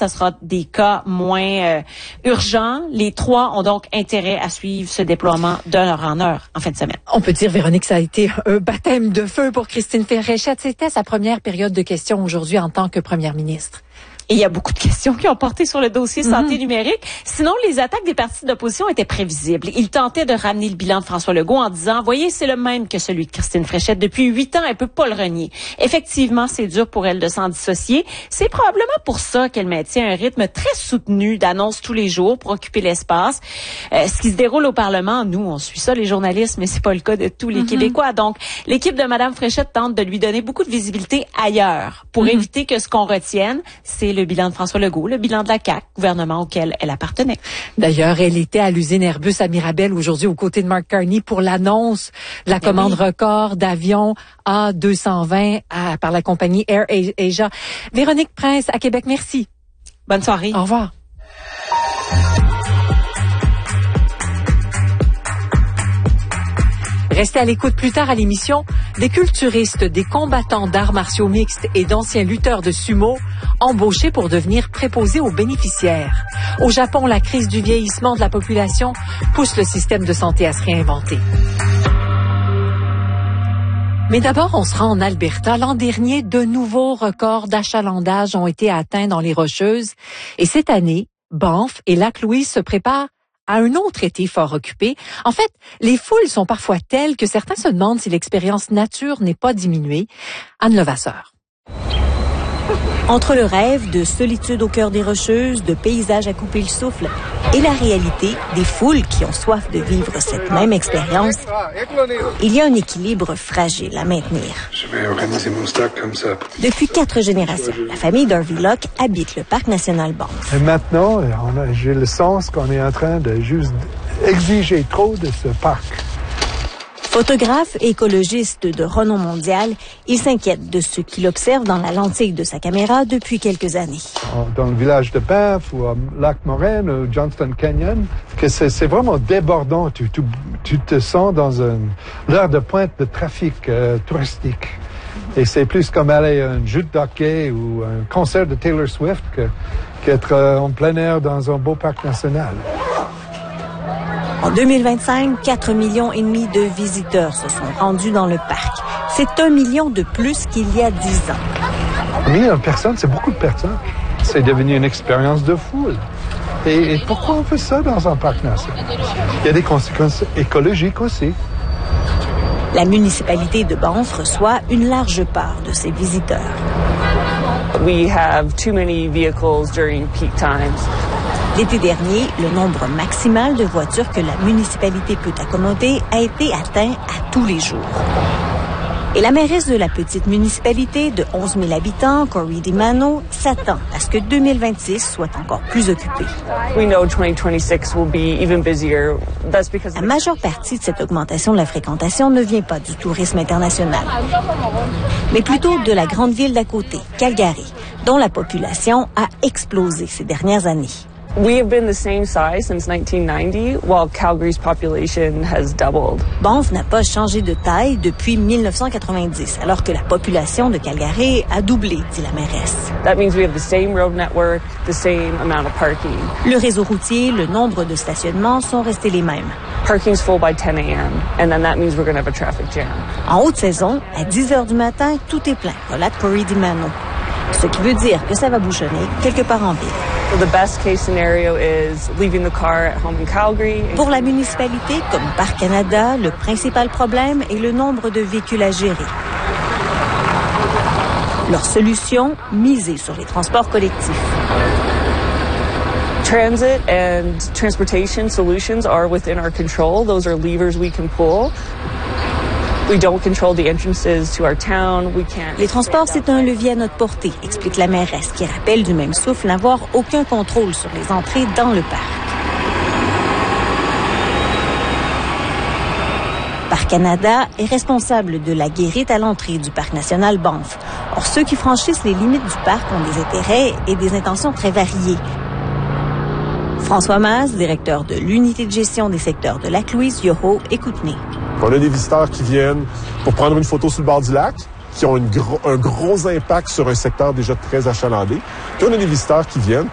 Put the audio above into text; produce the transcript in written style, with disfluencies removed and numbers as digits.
Ça sera des cas moins urgents. Les 3 ont donc intérêt à suivre ce déploiement d'heure en heure en fin de semaine. On peut dire, Véronique, ça a été un baptême de feu pour Christine Fréchette. C'était sa première période de questions aujourd'hui en tant que première ministre. Et il y a beaucoup de questions qui ont porté sur le dossier santé numérique. Sinon, les attaques des partis d'opposition étaient prévisibles. Ils tentaient de ramener le bilan de François Legault en disant, voyez, c'est le même que celui de Christine Fréchette. Depuis 8 ans, elle peut pas le renier. Effectivement, c'est dur pour elle de s'en dissocier. C'est probablement pour ça qu'elle maintient un rythme très soutenu d'annonces tous les jours pour occuper l'espace. Ce qui se déroule au Parlement, nous, on suit ça, les journalistes, mais c'est pas le cas de tous les Québécois. Donc, l'équipe de Mme Fréchette tente de lui donner beaucoup de visibilité ailleurs pour éviter que ce qu'on retienne, c'est le bilan de François Legault, le bilan de la CAQ, gouvernement auquel elle appartenait. D'ailleurs, elle était à l'usine Airbus à Mirabel aujourd'hui aux côtés de Mark Carney pour l'annonce de la commande record d'avions A220 par la compagnie Air Asia. Véronique Prince à Québec, merci. Bonne soirée. Au revoir. Restez à l'écoute plus tard à l'émission. Des culturistes, des combattants d'arts martiaux mixtes et d'anciens lutteurs de sumo embauchés pour devenir préposés aux bénéficiaires. Au Japon, la crise du vieillissement de la population pousse le système de santé à se réinventer. Mais d'abord, on se rend en Alberta. L'an dernier, de nouveaux records d'achalandage ont été atteints dans les Rocheuses. Et cette année, Banff et Lac-Louise se préparent à un autre été fort occupé. En fait, les foules sont parfois telles que certains se demandent si l'expérience nature n'est pas diminuée. Anne Levasseur. Entre le rêve de solitude au cœur des Rocheuses, de paysages à couper le souffle, et la réalité des foules qui ont soif de vivre cette même expérience, il y a un équilibre fragile à maintenir. Je vais organiser mon stock comme ça. Depuis 4 générations, la famille d'Harvey Locke habite le parc national Banff. Et maintenant, j'ai le sens qu'on est en train de juste exiger trop de ce parc. Photographe et écologiste de renom mondial, il s'inquiète de ce qu'il observe dans la lentille de sa caméra depuis quelques années. Dans le village de Banff ou à Lac-Moraine ou Johnston Canyon, que c'est vraiment débordant. Tu te sens dans l'heure de pointe de trafic touristique. Et c'est plus comme aller à un jeu de hockey ou un concert de Taylor Swift qu'être en plein air dans un beau parc national. En 2025, 4,5 millions de visiteurs se sont rendus dans le parc. C'est 1 million de plus qu'il y a 10 ans. 1 million de personnes, c'est beaucoup de personnes. C'est devenu une expérience de foule. Et pourquoi on fait ça dans un parc national? Il y a des conséquences écologiques aussi. La municipalité de Banff reçoit une large part de ses visiteurs. We have too many vehicles during peak times. L'été dernier, le nombre maximal de voitures que la municipalité peut accommoder a été atteint à tous les jours. Et la mairesse de la petite municipalité de 11 000 habitants, Corey DiMano, s'attend à ce que 2026 soit encore plus occupé. We know 2026 will be even busier. That's because La majeure partie de cette augmentation de la fréquentation ne vient pas du tourisme international, mais plutôt de la grande ville d'à côté, Calgary, dont la population a explosé ces dernières années. we have been the same size since 1990, while Calgary's population has doubled. Banff n'a pas changé de taille depuis 1990, alors que la population de Calgary a doublé, dit la mairesse. That means we have the same road network, the same amount of parking. Le réseau routier, le nombre de stationnements sont restés les mêmes. Parking's full by 10 a.m., and then that means we're going to have a traffic jam. En haute saison, à 10 heures du matin, tout est plein, relate Corey DiMano. Ce qui veut dire que ça va bouchonner quelque part en ville. So the best case scenario is leaving the car at home in Calgary. Pour la municipalité, comme Parc Canada, le principal problème est le nombre de véhicules à gérer. Leur solution, miser sur les transports collectifs. Transit and transportation solutions are within our control. Those are levers we can pull. We don't control the entrances to our town. We can't. Les transports, c'est un levier à notre portée, explique la mairesse, qui rappelle du même souffle n'avoir aucun contrôle sur les entrées dans le parc. Parc Canada est responsable de la guérite à l'entrée du parc national Banff. Or, ceux qui franchissent les limites du parc ont des intérêts et des intentions très variées. François Maz, directeur de l'unité de gestion des secteurs de Lac-Louise, Yoho et Kootenay. On a des visiteurs qui viennent pour prendre une photo sur le bord du lac, qui ont un gros impact sur un secteur déjà très achalandé. Puis on a des visiteurs qui viennent